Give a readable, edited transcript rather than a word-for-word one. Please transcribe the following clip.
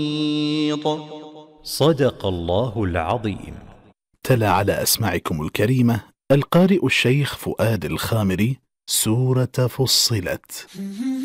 صدق الله العظيم. تلا على أسماعكم الكريمة القارئ الشيخ فؤاد الخامري سورة فصلت.